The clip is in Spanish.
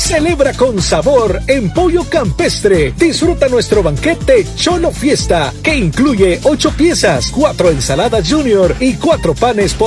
Celebra con sabor en Pollo Campestre. Disfruta nuestro banquete Cholo Fiesta, que incluye 8 piezas, 4 ensaladas junior y 4 panes por